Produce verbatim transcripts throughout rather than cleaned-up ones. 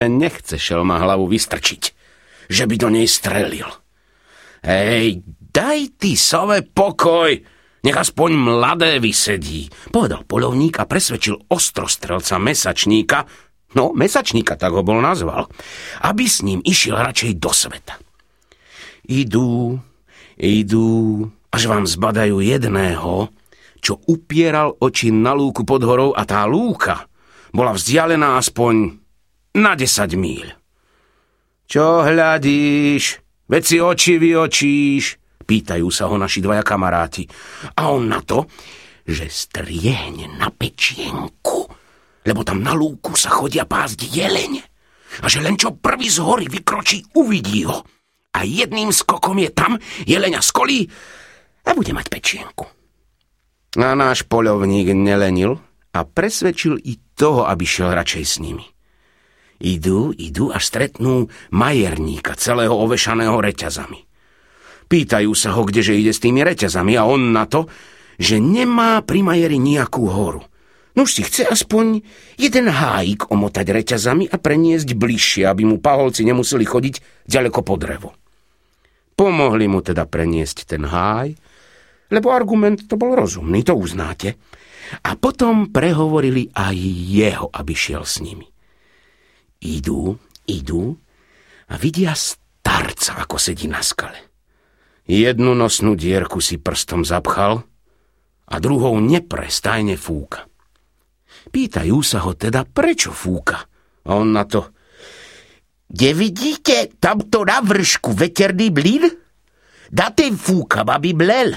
Nechce šelma hlavu vystrčiť, že by do nej strelil. Hej, daj ty sove pokoj, nech aspoň mladé vysedí, povedal poľovník a presvedčil ostrostrelca Mesačníka, no Mesačníka tak ho bol nazval, aby s ním išiel radšej do sveta. Idú, idú, až vám zbadajú jedného, čo upieral oči na lúku pod horou a tá lúka bola vzdialená aspoň na desať míľ. Čo hľadíš? Veď si oči vyočíš, pýtajú sa ho naši dvaja kamaráti. A on na to, že striehne na pečienku, lebo tam na lúku sa chodia pásť jelene. A že len čo prvý z hory vykročí, uvidí ho. A jedným skokom je tam, jeleňa skolí a bude mať pečienku. A náš poľovník nelenil a presvedčil i toho, aby šiel radšej s nimi. Idú, idú až stretnú majerníka, celého ovešaného reťazami. Pýtajú sa ho, kdeže ide s tými reťazami a on na to, že nemá pri majeri nejakú horu. Nuž si chce aspoň jeden hájik omotať reťazami a preniesť bližšie, aby mu paholci nemuseli chodiť ďaleko po drevo. Pomohli mu teda preniesť ten háj, lebo argument to bol rozumný, to uznáte. A potom prehovorili aj jeho, aby šiel s nimi. Idú, idú a vidia starca, ako sedí na skale. Jednu nosnú dierku si prstom zapchal a druhou neprestajne fúka. Pýtajú sa ho teda, prečo fúka. A on na to: Nevidíte tamto na vršku veterný mlyn? Na ten fúka, aby blel.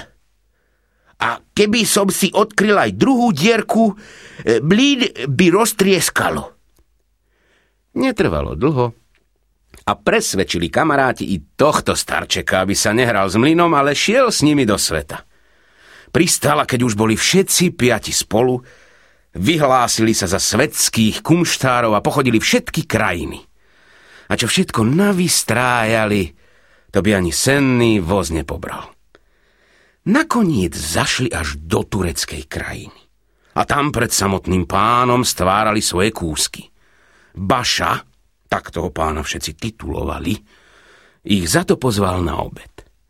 A keby som si odkryl aj druhú dierku, mlyn by roztrieskalo. Netrvalo dlho a presvedčili kamaráti i tohto starčeka, aby sa nehral s mlynom, ale šiel s nimi do sveta. Pristala, keď už boli všetci piati spolu, vyhlásili sa za svetských kumštárov a pochodili všetky krajiny. A čo všetko navystrájali, to by ani senný voz nepobral. Nakoniec zašli až do tureckej krajiny. A tam pred samotným pánom stvárali svoje kúsky. Baša, tak toho pána všetci titulovali, ich za to pozval na obed.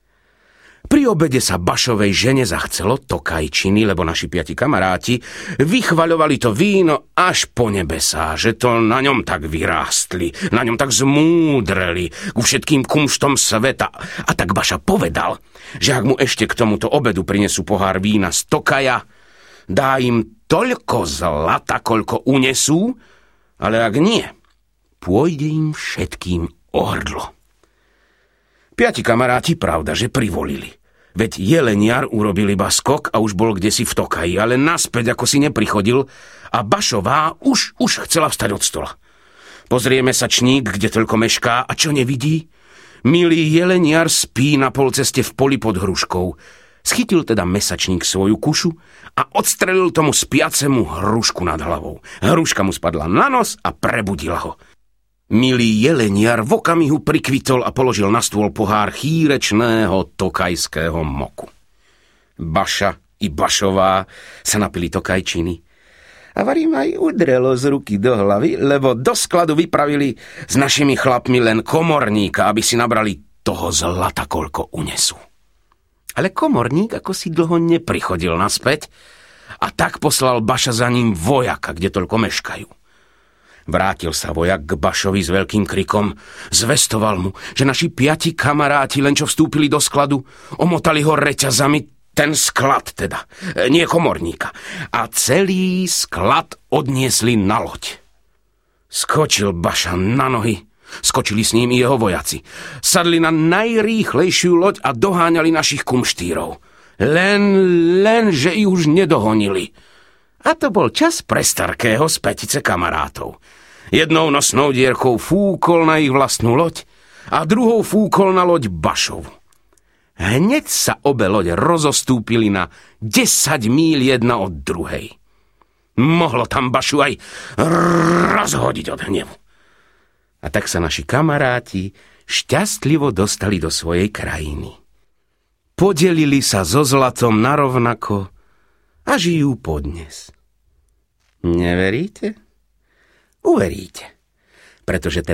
Pri obede sa Bašovej žene zachcelo tokajčiny, lebo naši piati kamaráti vychvaľovali to víno až po nebesá, že to na ňom tak vyrástli, na ňom tak zmúdreli ku všetkým kumštom sveta. A tak Baša povedal, že ak mu ešte k tomuto obedu prinesú pohár vína z Tokaja, dá im toľko zlata, koľko unesú, ale ak nie, pôjde im všetkým o hrdlo. Piati kamaráti, pravda, že privolili. Veď jeleniar urobil iba skok a už bol kdesi v Tokaji, ale naspäť ako si neprichodil a Bašová už, už chcela vstať od stola. Pozrie Mesačník, kde toľko mešká, a čo nevidí? Milý jeleniar spí na polceste v poli pod hruškou. Schytil teda Mesačník svoju kušu a odstrelil tomu spiacemu hrušku nad hlavou. Hruška mu spadla na nos a prebudila ho. Milý jeleniar v okamihu prikvitol a položil na stôl pohár chýrečného tokajského moku. Baša i Bašová sa napili tokajčiny a varím aj udrelo z ruky do hlavy, lebo do skladu vypravili s našimi chlapmi len komorníka, aby si nabrali toho zlata, koľko unesú. Ale komorník ako si dlho neprichodil naspäť a tak poslal Baša za ním vojaka, kde toľko meškajú. Vrátil sa vojak k Bašovi s veľkým krikom, zvestoval mu, že naši piati kamaráti, len čo vstúpili do skladu, omotali ho reťazami, ten sklad teda, nie komorníka, a celý sklad odniesli na loď. Skočil Baša na nohy, skočili s ním i jeho vojaci. Sadli na najrýchlejšiu loď a doháňali našich kumštírov. Len, len, že ich už nedohonili. A to bol čas pre Starkého z pätice kamarátov. Jednou nosnou dierkou fúkol na ich vlastnú loď a druhou fúkol na loď Bašovu. Hneď sa obe lode rozostúpili na desať míľ jedna od druhej. Mohlo tam Bašu aj rozhodiť od hnevu. A tak sa naši kamaráti šťastlivo dostali do svojej krajiny. Podelili sa so zlatom narovnako a žijú podnes. Neveríte? Uveríte. pretože ten